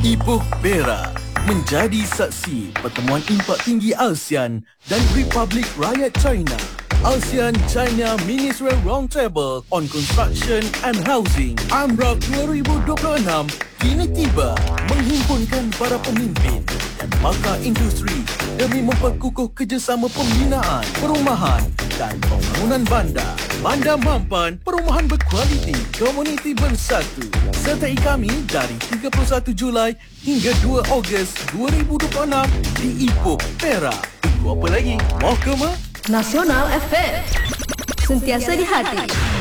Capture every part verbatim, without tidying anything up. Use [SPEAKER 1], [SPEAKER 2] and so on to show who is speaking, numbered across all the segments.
[SPEAKER 1] Ipoh Perak menjadi saksi pertemuan impak tinggi ASEAN dan Republik Rakyat China. ASEAN-China Ministerial Roundtable on Construction and Housing AMROC dua ribu dua puluh enam kini tiba, menghimpunkan para pemimpin dan pakar industri demi memperkukuh kerjasama pembinaan, perumahan dan pembangunan bandar. Bandar mampan, perumahan berkualiti, komuniti bersatu. Sertai kami dari tiga puluh satu Julai hingga dua Ogos dua ribu dua puluh enam di Ipoh Perak. Tunggu apa lagi? Mau ke ma?
[SPEAKER 2] Nasional F M, sentiasa di hati.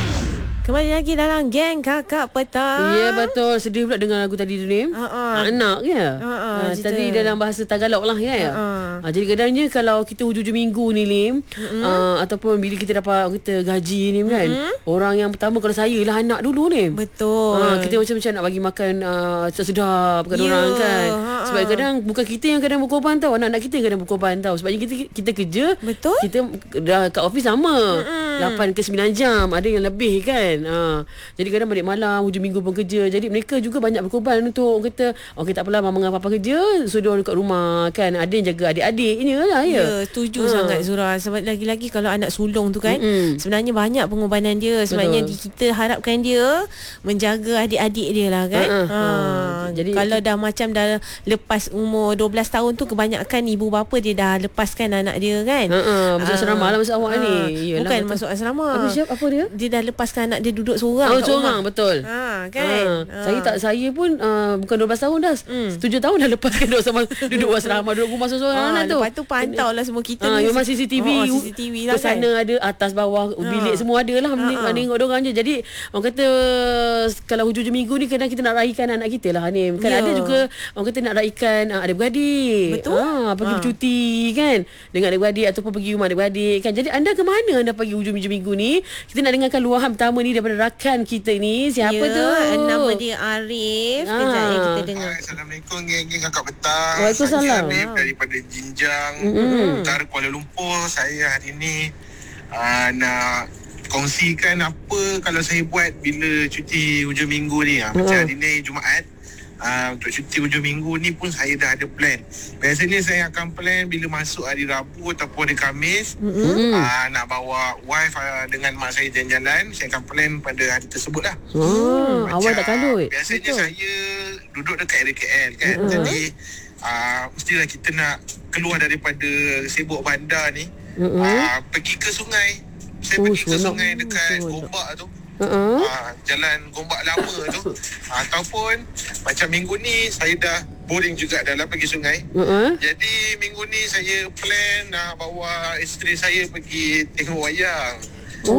[SPEAKER 3] Kembali lagi dalam Geng Kakak Petang.
[SPEAKER 4] Ya, betul. Sedih pula dengar lagu tadi tu ni.
[SPEAKER 3] Uh-uh.
[SPEAKER 4] Anak ya.
[SPEAKER 3] Uh-uh,
[SPEAKER 4] uh, tadi dalam bahasa Tagalog lah ya.
[SPEAKER 3] Uh-uh.
[SPEAKER 4] Uh, jadi kadangnya kalau kita hujung-hujung minggu ni Lim, uh-uh. uh, ataupun bila kita dapat kita gaji ni kan, uh-uh. orang yang pertama kalau saya lah anak dulu ni.
[SPEAKER 3] Betul.
[SPEAKER 4] Uh, kita macam-macam nak bagi makan uh, sedap kat yeah. orang kan. Uh-uh. Sebab kadang bukan kita yang kadang berkorban tau, anak-anak kita yang kadang berkorban tau. Sebabnya kita kita kerja.
[SPEAKER 3] Betul.
[SPEAKER 4] Kita dah kat office sama.
[SPEAKER 3] Uh-uh.
[SPEAKER 4] lapan ke sembilan jam, ada yang lebih kan. Uh, jadi kadang balik malam, hujung minggu pun kerja. Jadi mereka juga banyak berkorban untuk kata, okey tak apalah, mama dengan papa kerja, sudah dekat rumah kan. Ada yang jaga adik-adiknya lah ya.
[SPEAKER 3] Ya, setuju ha. sangat Zura. Sebab lagi-lagi kalau anak sulung tu kan,
[SPEAKER 4] mm-hmm.
[SPEAKER 3] sebenarnya banyak pengorbanan dia. Sebenarnya di, kita harapkan dia menjaga adik-adik dia lah kan.
[SPEAKER 4] Uh-uh.
[SPEAKER 3] Ha.
[SPEAKER 4] Uh, jadi
[SPEAKER 3] kalau dah macam dah lepas umur dua belas tahun tu, kebanyakan ibu bapa dia dah lepaskan anak dia kan.
[SPEAKER 4] Uh-uh. Masuk asrama lah masa awak
[SPEAKER 3] ha.
[SPEAKER 4] ni.
[SPEAKER 3] Yalah, bukan betul. Masuk asrama.
[SPEAKER 4] Apa siap apa dia?
[SPEAKER 3] Dia dah lepaskan anak dia duduk seorang.
[SPEAKER 4] Oh, seorang betul.
[SPEAKER 3] Ha, kan.
[SPEAKER 4] Ha. Ha. Saya tak saya pun uh, bukan dua belas tahun dah. Hmm. tujuh tahun dah lepaskan duduk sama duduk asrama, duduk rumah seorang ha, tu.
[SPEAKER 3] Lepas tu pantau lah semua kita
[SPEAKER 4] ha,
[SPEAKER 3] ni.
[SPEAKER 4] Memang C C T V.
[SPEAKER 3] Oh, C C T V lah kan.
[SPEAKER 4] Sana ada, atas bawah bilik ha. semua ada lah. Ha. Tengok diorang je. Jadi orang kata kalau hujung-hujung minggu ni kadang kita nak raikan anak kita lah ni. Kan ya. Ada juga orang kata nak raikan uh, adik-beradik. Betul. Ha, pergi ha. bercuti kan dengan adik-beradik ataupun pergi rumah adik-beradik kan. Jadi anda ke mana anda pergi hujung-hujung minggu ni? Kita nak dengarkan luahan pertama ni daripada rakan kita ni. Siapa
[SPEAKER 3] ya,
[SPEAKER 4] tu?
[SPEAKER 3] Nama dia Arif.
[SPEAKER 4] Ha.
[SPEAKER 3] Kejap ya kita dengar.
[SPEAKER 5] Hai, Assalamualaikum geng-geng Kakak Petang.
[SPEAKER 4] Waalaikumsalam.
[SPEAKER 5] Saya Arif daripada Jinjang, mm-hmm. Utara Kuala Lumpur. Saya hari ni uh, nak kongsikan apa kalau saya buat bila cuti hujung minggu ni. Uh, macam hari ni Jumaat. Uh, untuk cuti hujung minggu ni pun saya dah ada plan. Biasanya saya akan plan bila masuk hari Rabu ataupun hari Khamis, mm-hmm. uh, nak bawa wife uh, dengan mak saya jalan-jalan. Saya akan plan pada hari tersebut lah.
[SPEAKER 4] Oh, awal tak kalut.
[SPEAKER 5] Biasanya betul. Saya duduk dekat area K L kan, mm-hmm. jadi uh, mestilah kita nak keluar daripada sibuk bandar ni, mm-hmm. uh, pergi ke sungai. Saya oh, pergi ke sungai dekat Gombak tu. Uh-huh. Ha, jalan Gombak lama tu. Ha, ataupun macam minggu ni saya dah boring juga dalam pergi sungai. Uh-huh. Jadi minggu ni saya plan nak bawa isteri saya pergi tengok wayang.
[SPEAKER 4] Oh,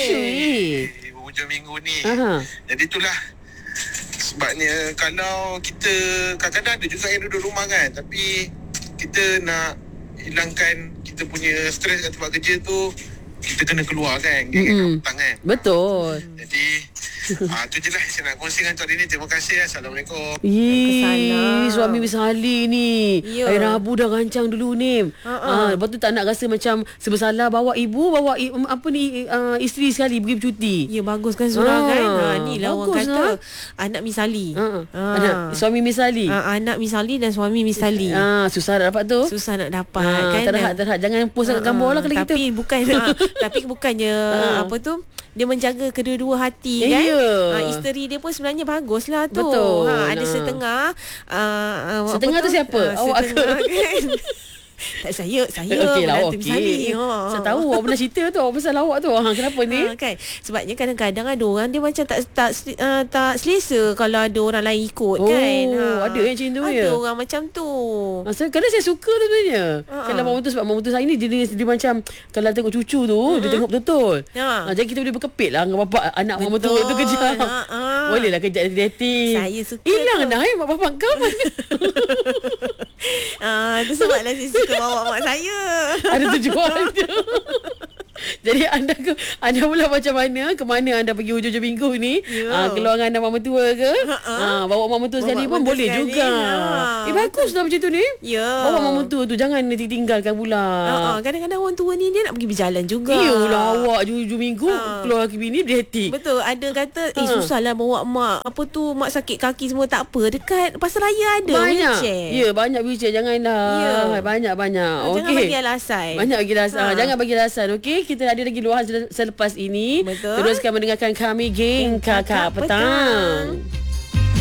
[SPEAKER 4] syuk.
[SPEAKER 5] Hujung minggu ni.
[SPEAKER 4] Uh-huh.
[SPEAKER 5] Jadi itulah sebabnya kalau kita kadang-kadang ada juga yang duduk rumah kan, tapi kita nak hilangkan kita punya stres kat tempat kerja tu, kita kena keluar kan, mm-hmm. petang kan.
[SPEAKER 4] Betul.
[SPEAKER 5] Jadi ah, tu je lah saya nak kongsikan untuk hari ni. Terima kasih. Assalamualaikum.
[SPEAKER 4] Yee, suami bersalih ni.
[SPEAKER 3] Ya.
[SPEAKER 4] Hari Rabu dah rancang dulu ni.
[SPEAKER 3] Uh-uh.
[SPEAKER 4] Ah, lepas tu tak nak rasa macam sebersalah bawa ibu, bawa i, apa ni uh, isteri sekali pergi bercuti.
[SPEAKER 3] Ya, bagus kan Surah
[SPEAKER 4] ah,
[SPEAKER 3] kan. Ha, ni lah orang kata
[SPEAKER 4] lah.
[SPEAKER 3] anak misali.
[SPEAKER 4] Uh-uh.
[SPEAKER 3] Ha.
[SPEAKER 4] Anak, suami misali.
[SPEAKER 3] Ha, anak misali dan suami misali.
[SPEAKER 4] Ah, susah nak dapat tu.
[SPEAKER 3] Susah nak dapat
[SPEAKER 4] ah,
[SPEAKER 3] kan.
[SPEAKER 4] Terhad, terhad. Jangan post kat gambar lah kalau kita.
[SPEAKER 3] Tapi bukan ha, tapi bukannya
[SPEAKER 4] uh.
[SPEAKER 3] apa tu, dia menjaga kedua-dua hati
[SPEAKER 4] eh,
[SPEAKER 3] kan.
[SPEAKER 4] Yeah.
[SPEAKER 3] Ha, isteri dia pun sebenarnya bagus lah tu.
[SPEAKER 4] Betul.
[SPEAKER 3] Ha, ada
[SPEAKER 4] nah.
[SPEAKER 3] setengah uh,
[SPEAKER 4] setengah tu, tu siapa?
[SPEAKER 3] Uh,
[SPEAKER 4] awak ke?
[SPEAKER 3] Kan? Tak, saya Saya
[SPEAKER 4] okey lah,
[SPEAKER 3] menantu
[SPEAKER 4] okey.
[SPEAKER 3] misali. Ha.
[SPEAKER 4] Saya tahu awak pernah cerita tu pasal awak tu. Ha, kenapa ni?
[SPEAKER 3] Ha, kan? Sebabnya kadang-kadang ada orang dia macam tak tak uh, tak selesa kalau ada orang lain ikut
[SPEAKER 4] oh,
[SPEAKER 3] kan.
[SPEAKER 4] Ha. Ada yang macam tu
[SPEAKER 3] ada
[SPEAKER 4] ya?
[SPEAKER 3] Ada orang macam tu.
[SPEAKER 4] Masa kadang saya suka tu sebenarnya.
[SPEAKER 3] Ha.
[SPEAKER 4] Kalau mak mentua, sebab mak mentua saya ni dia, dia, dia macam kalau tengok cucu tu, mm-hmm. dia tengok betul-betul.
[SPEAKER 3] Ha.
[SPEAKER 4] Ha, jadi kita boleh berkepit lah dengan bapak anak mak mentua tu kejap.
[SPEAKER 3] Ha, ha.
[SPEAKER 4] Boleh lah kejap dating.
[SPEAKER 3] Saya suka.
[SPEAKER 4] Hilang dah eh mak bapak kau mana?
[SPEAKER 3] Ah, tu sebablah saya suka bawa mak saya.
[SPEAKER 4] Ada tujuan dia. Jadi anda ke, anda pula macam mana? Ke mana anda pergi hujung-hujung minggu ni?
[SPEAKER 3] Ya.
[SPEAKER 4] Ah, keluar dengan anda mak mertua ke? Ah, bawa mak mertua
[SPEAKER 3] Bawa
[SPEAKER 4] sekali
[SPEAKER 3] mak
[SPEAKER 4] pun
[SPEAKER 3] mertua
[SPEAKER 4] boleh
[SPEAKER 3] sekali,
[SPEAKER 4] juga.
[SPEAKER 3] ha.
[SPEAKER 4] Eh baguslah macam tu ni.
[SPEAKER 3] Ya.
[SPEAKER 4] Bawa mak mertua tu jangan ditinggalkan pula.
[SPEAKER 3] Uh-uh. Kadang-kadang orang tua ni dia nak pergi berjalan juga.
[SPEAKER 4] Iyalah awak hujung minggu
[SPEAKER 3] Ha.
[SPEAKER 4] keluar ke bini dating.
[SPEAKER 3] Betul. Ada kata eh
[SPEAKER 4] Ha.
[SPEAKER 3] susahlah bawa mak. Apa tu mak sakit kaki semua tak apa. Dekat pasar raya ada
[SPEAKER 4] Banyak.
[SPEAKER 3] wheelchair.
[SPEAKER 4] Ya, banyak wheelchair. Janganlah.
[SPEAKER 3] Ya.
[SPEAKER 4] Banyak-banyak.
[SPEAKER 3] Jangan
[SPEAKER 4] Okey.
[SPEAKER 3] bagi alasan.
[SPEAKER 4] Banyak bagi alasan.
[SPEAKER 3] Ha.
[SPEAKER 4] Ha. Jangan bagi alasan. Okey, kita ada lagi luahan selepas ini.
[SPEAKER 3] Betul.
[SPEAKER 4] Teruskan mendengarkan kami geng Kakak,
[SPEAKER 3] Kakak
[SPEAKER 4] Petang.
[SPEAKER 3] Petang.